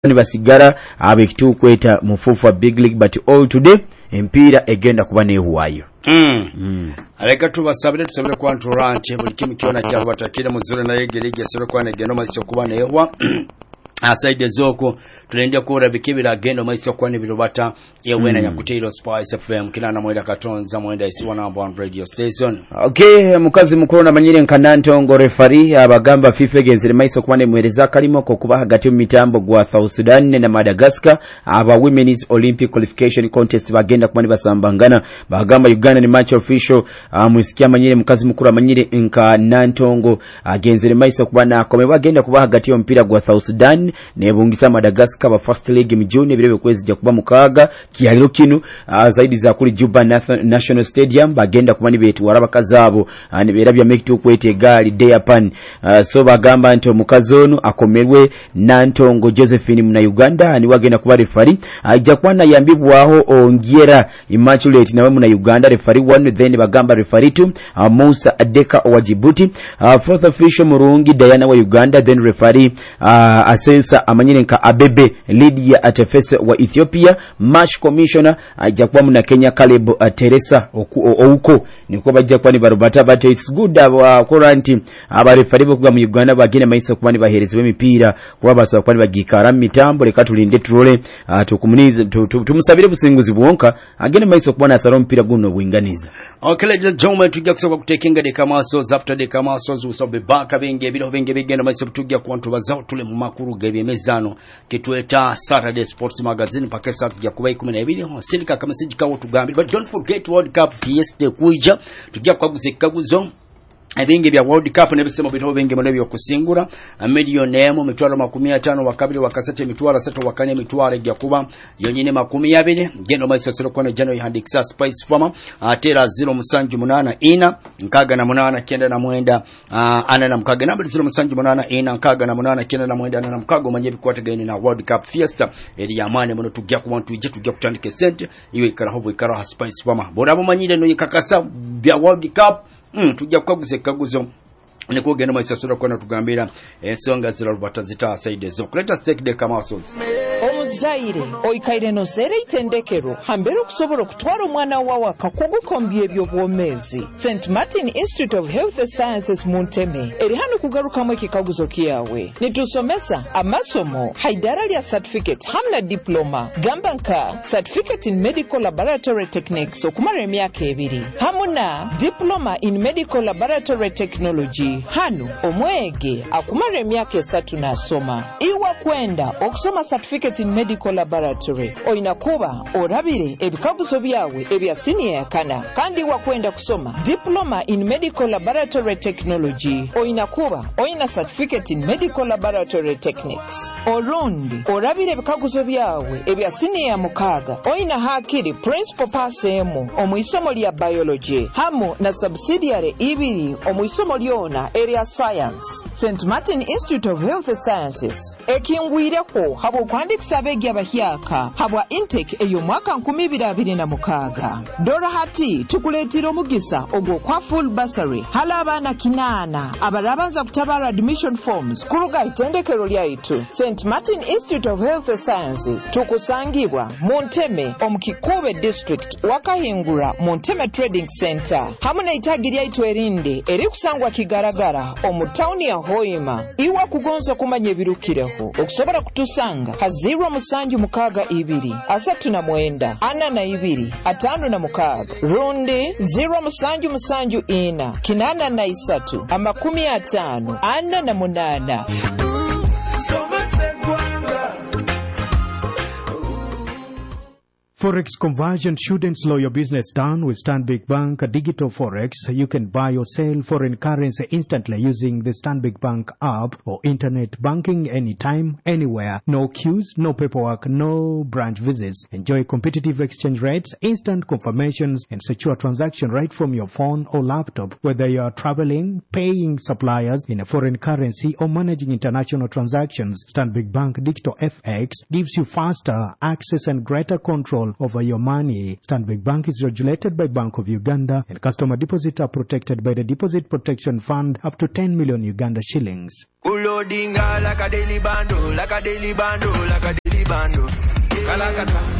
basigala abekitu kweta mufufa big league but all today empira egenda kuba nehuwayo. Aleka tubasabire tusabire kwa Nturanche buli kimu kiona kya batakire muzure na yegerege asabire kwa negeno masyo kuba nehuwa. Asaide zoko tulendya kura bikibira agenda maiso kwa nibirobata yewena ya Kutiro Spice FM kinana mwenda katonza mwenda isiwa number 1 radio station. Okay, mukazi mukuru na manyire nkananto ngo referee abagamba FIFA genzire maiso kwa nemwereza kalimo ko kuba hagati mu mitambo gwa South Sudan na Madagascar aba Women's Olympic Qualification Contest bagenda kumani basambangana bagamba Uganda ni match official musikia manyire mukazi mukuru amanyire nkananto ngo agenzire maiso kuba na kome bagenda kuba hagati yo mpira gwa South Sudan nebungisa Madagascar ba first league mijuni birebe kwezi ja kuba mukaga kiyaliro kinu zaidi za kuri Juba National Stadium bagenda kumani betu waraba kazabo nibera bya mekitu kwete gali Deyapan so bagamba nto mukazonu akomerwe Nantongo Josephine muna Uganda ni wagenda kuba referee ajja kwana yambibwaho ongiera immaculate nawe muna Uganda referee 1 then bagamba referee 2 Musa Adeka wa Djibouti fourth official Murungi Diana wa Uganda then referee Asensa amanyine nka Abebe Lydia Atefese wa Ethiopia match commissioner ajakwa muna Kenya Caleb Teresa ouko niko bajja kwani barubata but it's good aba quarantine aba referee kuga mu Uganda bagine maiso kubani baherezwe mipira kuba basaba kwani bagikara mitambo leka tulinde turole tukumunize tumusabire businguzi bwonka agene maiso kubana asaro mpira guno bwinganiza. Okay, ladies and gentlemen, tujja kusoba kutekinga de kamaso after de kamaso usobe baka benge biro benge bigenda maiso tujja kwantu bazao tule mu makuru mezano kitweta Saturday Sports Magazine pakesa tujja kuba 12 silika kama sijikawo tugambi but don't forget World Cup fiesta kuija tujja kwaguze kaguzo ebinge bya World Cup nebisemo bito benge mone byo kusingura miliyoni mitwalo 15 wakabili wakasate mitwalo 3 wakanye mitwalo gya kuba yonyine 20 gendo maisosero kono jano yandikisa Spice Farmer atera 0 ina nkaga na 8 kenda na mwenda ana na mkaga namba 0 ina nkaga na 8 kenda na mwenda ana na mkago manye bikwata gaini na World Cup Fiesta eri yamane mono tujja kuba tuje tujja kutandike sente iwe ikara hobo ikara Spice Farmer borabo manyire no yikakasa bya World Cup tujja kwaguze kaguzo niko genda maisasura kona tugambira ensonga zirarubata zita side zo kuleta stake de kama sozi omuzaire oikaire no zere itendekero hambere kusobora kutwara omwana wawe akakugukombye byo bwomezi St Martin Institute of Health Sciences Munteme eri hano kugaruka mu kikaguzo kiyawe nitusomesa amasomo haidara ya certificate hamna diploma gambanka certificate in medical laboratory techniques okumara emyaka 2 hamuna diploma in medical laboratory technology hano omwege akumara emyaka 3 nasoma iwa kwenda okusoma certificate in medical laboratory oina kuba orabire ebikaguzo byawe ebya senior yakana kandi iwa kwenda kusoma diploma in medical laboratory technology oina kuba oina certificate in medical laboratory techniques orundi orabire ebikaguzo byawe ebya senior mukaga oina hakiri principal passemu omuisomo lya biology hamo na subsidiary ibiri omuisomo lyona area science St Martin Institute of Health Sciences ekingwireko habo kwandikisa abegi abahyaka habwa intake eyo mwaka 2026 dora hati tukuletira omugisa ogwo kwa full bursary hala abana kinana abarabanza kutabara admission forms kuruga itendekero lyaitu St Martin Institute of Health Sciences tukusangibwa Monteme omukikobe district wakahingura Monteme Trading Center hamuna itagiri yaitu erinde eri kusangwa kigaragara omutauni ya Hoima iwa kugonza kumanye birukireho okusobora kutusanga hazirwa musanju mukaga 2 asatu na mwenda ana na 2 atano na mukaga rundi 0 musanju ina kinana na 3 50 ana na 8 Forex conversion shouldn't slow your business down with Stanbic Bank Digital Forex. You can buy or sell foreign currency instantly using the Stanbic Bank app or internet banking anytime, anywhere. No queues, no paperwork, no branch visits. Enjoy competitive exchange rates, instant confirmations, and secure transaction right from your phone or laptop. Whether you are traveling, paying suppliers in a foreign currency, or managing international transactions, Stanbic Bank Digital FX gives you faster access and greater control control over your money. Stanbic Bank is regulated by Bank of Uganda, and customer deposits are protected by the Deposit Protection Fund up to 10 million Uganda shillings. Like a daily bando, like a daily bando, like a daily bando.